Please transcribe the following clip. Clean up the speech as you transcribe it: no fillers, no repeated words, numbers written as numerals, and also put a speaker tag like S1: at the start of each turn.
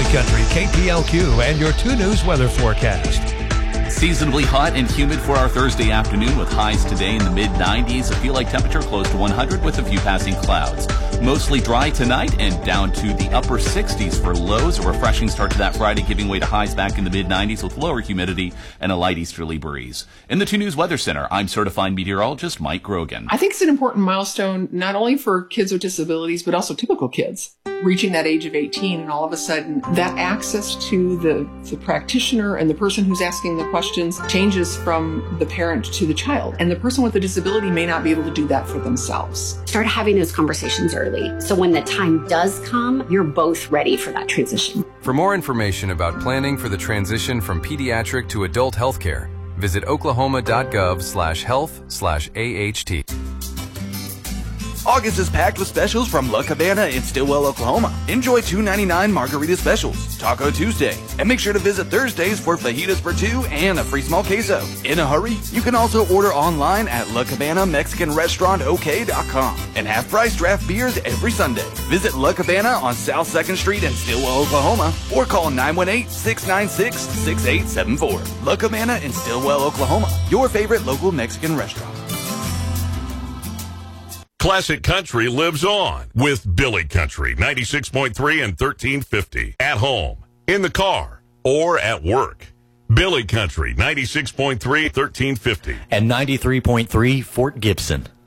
S1: Country, KPLQ, and your 2 News weather forecast.
S2: Seasonably hot and humid for our Thursday afternoon with highs today in the mid-90s. A feel-like temperature close to 100 with a few passing clouds. Mostly dry tonight and down to the upper 60s for lows. A refreshing start to that Friday, giving way to highs back in the mid-90s with lower humidity and a light easterly breeze. In the 2 News Weather Center, I'm certified meteorologist Mike Grogan.
S3: I think it's an important milestone, not only for kids with disabilities, but also typical kids. Reaching that age of 18, and all of a sudden, that access to the practitioner and the person who's asking the questions changes from the parent to the child. And the person with the disability may not be able to do that for themselves.
S4: Start having those conversations early. So when the time does come, you're both ready for that transition.
S5: For more information about planning for the transition from pediatric to adult healthcare, visit oklahoma.gov/health/AHT.
S6: August is packed with specials from La Cabana in Stillwell, Oklahoma. Enjoy $2.99 margarita specials, Taco Tuesday, and make sure to visit Thursdays for fajitas for 2 and a free small queso. In a hurry? You can also order online at LaCabanaMexicanRestaurantOK.com and half-price draft beers every Sunday. Visit La Cabana on South 2nd Street in Stillwell, Oklahoma, or call 918-696-6874. La Cabana in Stillwell, Oklahoma, your favorite local Mexican restaurant.
S7: Classic Country lives on with Billy Country, 96.3 and 1350. At home, in the car, or at work. Billy Country, 96.3, 1350.
S8: And 93.3 Fort Gibson.